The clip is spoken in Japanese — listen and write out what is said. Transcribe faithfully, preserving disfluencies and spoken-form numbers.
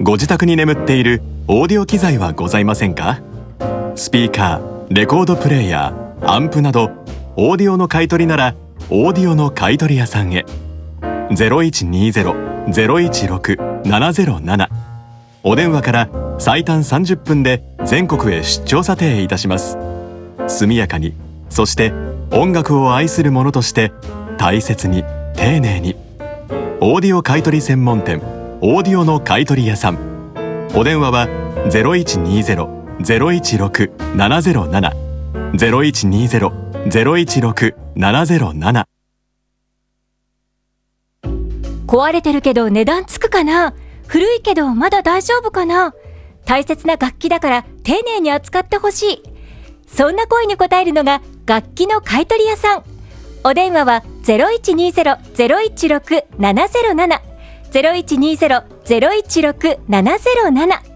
ご自宅に眠っているオーディオ機材はございませんか？スピーカー、レコードプレーヤー、アンプなどオーディオの買い取りならオーディオの買取屋さんへ。 ゼロいちにゼロ ゼロいちろく ななゼロなな お電話から最短さんじゅっぷんで全国へ出張査定いたします。速やかに、そして音楽を愛する者として大切に丁寧に。オーディオ買取専門店オーディオの買取屋さん。お電話は ゼロいちにゼロ ゼロいちろく ななゼロなな ゼロいちにゼロ ゼロいちろく ななゼロなな。 壊れてるけど値段つくかな、古いけどまだ大丈夫かな、大切な楽器だから丁寧に扱ってほしい、そんな声に応えるのが楽器の買取屋さん。お電話は ゼロいちにゼロ ゼロいちろく ななゼロなな ゼロいちにゼロ ゼロいちろく ななゼロなな